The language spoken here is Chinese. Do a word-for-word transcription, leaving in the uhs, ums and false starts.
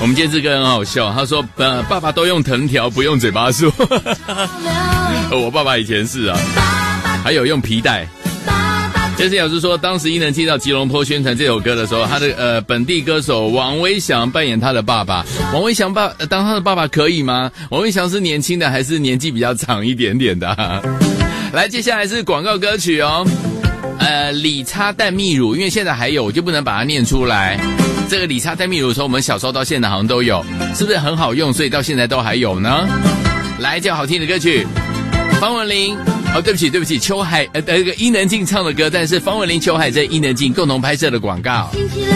我们今天这个很好笑，他说呃爸爸都用藤条不用嘴巴说我爸爸以前是啊，还有用皮带。这次老师说，当时伊能静到吉隆坡宣传这首歌的时候，他的呃本地歌手王威翔扮演他的爸爸。王威翔爸、呃、当他的爸爸可以吗？王威翔是年轻的还是年纪比较长一点点的、啊？来，接下来是广告歌曲哦。呃，理擦淡蜜乳，因为现在还有，我就不能把它念出来。这个理擦淡蜜乳从我们小时候到现在好像都有，是不是很好用？所以到现在都还有呢。来，这好听的歌曲，方文琳。哦，对不起，对不起，秋海呃，那个伊能静唱的歌，但是方文琳、秋海在伊能静共同拍摄的广告。